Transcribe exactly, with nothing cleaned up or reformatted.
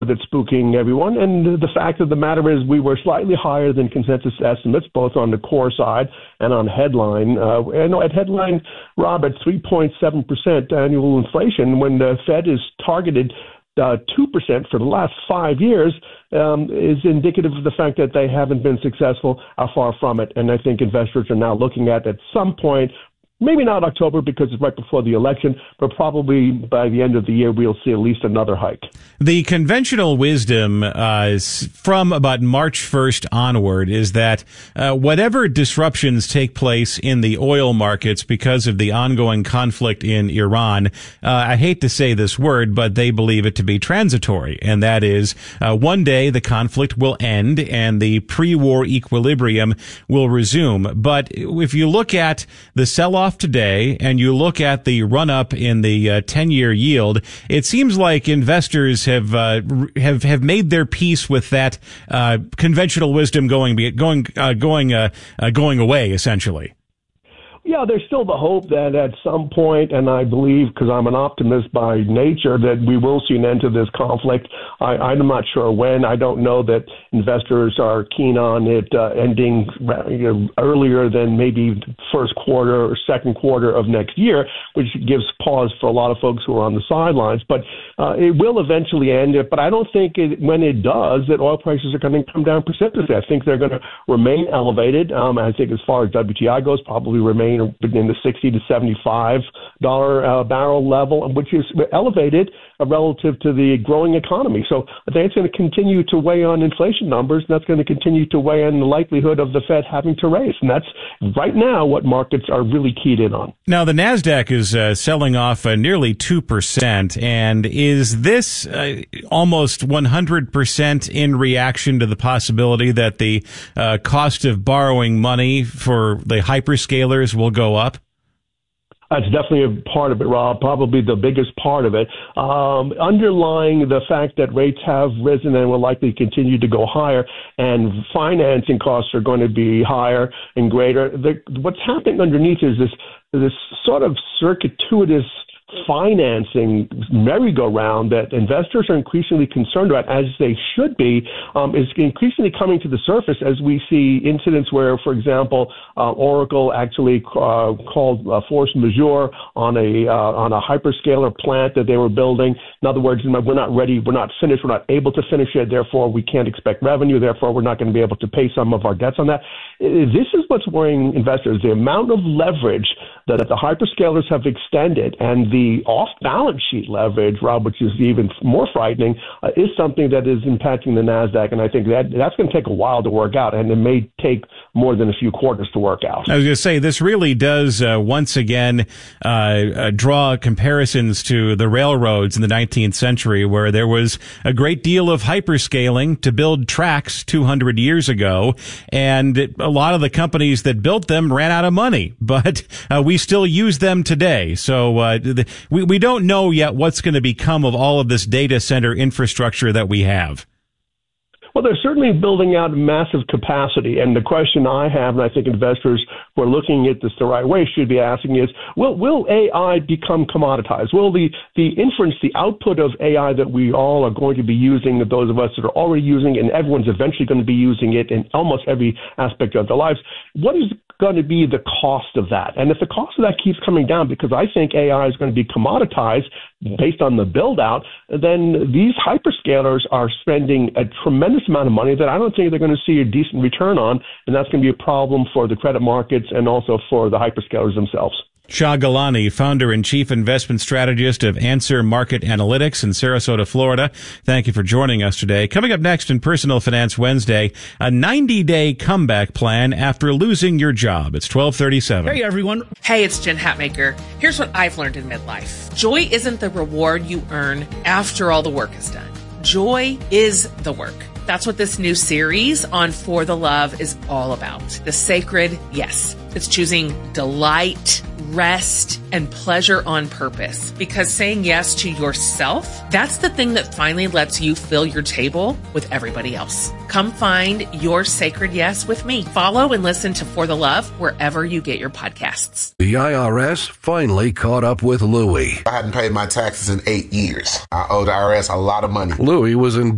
that's spooking everyone. And the fact of the matter is we were slightly higher than consensus estimates, both on the core side and on headline. Uh, and at headline, Rob, at three point seven percent annual inflation, when the Fed is targeted Uh, two percent for the last five years um, is indicative of the fact that they haven't been successful, are far from it. And I think investors are now looking at at some point, maybe not October because it's right before the election, but probably by the end of the year, we'll see at least another hike. The conventional wisdom uh, from about March first onward is that uh, whatever disruptions take place in the oil markets because of the ongoing conflict in Iran, uh, I hate to say this word, but they believe it to be transitory. And that is uh, one day the conflict will end and the pre-war equilibrium will resume. But if you look at the sell-off today and you look at the run-up in the uh, ten-year yield, it seems like investors have uh, have have made their peace with that uh, conventional wisdom going going uh, going uh, uh, going away, essentially. Yeah, there's still the hope that at some point, and I believe, because I'm an optimist by nature, that we will see an end to this conflict. I, I'm not sure when. I don't know that investors are keen on it uh, ending you know, earlier than maybe first quarter or second quarter of next year, which gives pause for a lot of folks who are on the sidelines. But uh, it will eventually end. But I don't think it, when it does that oil prices are going to come down precipitously. I think they're going to remain elevated. Um, I think as far as W T I goes, probably remain in the sixty to seventy-five dollar uh, barrel level, which is elevated uh, relative to the growing economy. So I think it's going to continue to weigh on inflation numbers, and that's going to continue to weigh on the likelihood of the Fed having to raise. And that's right now what markets are really keyed in on. Now, the NASDAQ is uh, selling off uh, nearly two percent. And is this uh, almost one hundred percent in reaction to the possibility that the uh, cost of borrowing money for the hyperscalers will go up? That's definitely a part of it, Rob, probably the biggest part of it. Um, underlying the fact that rates have risen and will likely continue to go higher and financing costs are going to be higher and greater, the, what's happening underneath is this, this sort of circuitous financing merry-go-round that investors are increasingly concerned about, as they should be, um, is increasingly coming to the surface as we see incidents where, for example, uh, Oracle actually uh, called uh, force majeure on a uh, on a hyperscaler plant that they were building. In other words, we're not ready, we're not finished, we're not able to finish it, therefore we can't expect revenue, therefore we're not going to be able to pay some of our debts on that. This is what's worrying investors, the amount of leverage that the hyperscalers have extended, and the off-balance sheet leverage, Rob, which is even more frightening, uh, is something that is impacting the NASDAQ, and I think that that's going to take a while to work out, and it may take more than a few quarters to work out. I was going to say, this really does uh, once again uh, uh, draw comparisons to the railroads in the nineteenth century, where there was a great deal of hyperscaling to build tracks two hundred years ago, and it, a lot of the companies that built them ran out of money, but uh, we still use them today. So uh, the, we, we don't know yet what's going to become of all of this data center infrastructure that we have. Well, they're certainly building out massive capacity. And the question I have, and I think investors who are looking at this the right way should be asking is, will will A I become commoditized? Will the, the inference, the output of A I that we all are going to be using, that those of us that are already using, and everyone's eventually going to be using it in almost every aspect of their lives, what is going to be the cost of that? And if the cost of that keeps coming down, because I think A I is going to be commoditized based on the build out, then these hyperscalers are spending a tremendous amount of money that I don't think they're going to see a decent return on, and that's going to be a problem for the credit markets and also for the hyperscalers themselves. Shah Gilani, founder and chief investment strategist of Answer Market Analytics in Sarasota, Florida. Thank you for joining us today. Coming up next in Personal Finance Wednesday, a ninety-day comeback plan after losing your job. It's twelve thirty-seven. Hey, everyone. Hey, it's Jen Hatmaker. Here's what I've learned in midlife. Joy isn't the reward you earn after all the work is done. Joy is the work. That's what this new series on For the Love is all about. The sacred yes. It's choosing delight, rest, and pleasure on purpose. Because saying yes to yourself, that's the thing that finally lets you fill your table with everybody else. Come find your sacred yes with me. Follow and listen to For the Love wherever you get your podcasts. The I R S finally caught up with Louie. I hadn't paid my taxes in eight years. I owed the I R S a lot of money. Louie was in